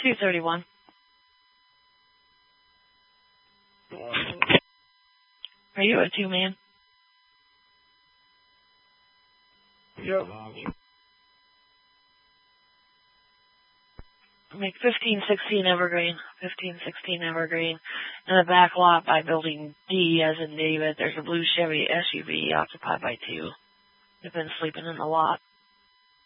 231. Are you a two-man? Yep. Make 1516 Evergreen. 1516 Evergreen. In the back lot by building D as in David, there's a blue Chevy SUV occupied by two. They've been sleeping in the lot.